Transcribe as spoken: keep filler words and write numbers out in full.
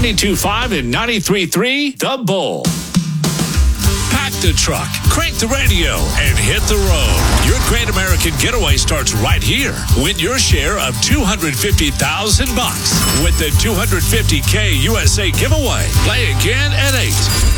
ninety-two point five and ninety-three point three The Bull. Pack the truck, crank the radio, and hit the road. Your Great American Getaway starts right here. Win your share of two hundred fifty thousand bucks with the two hundred fifty K U S A giveaway. Play again at eight.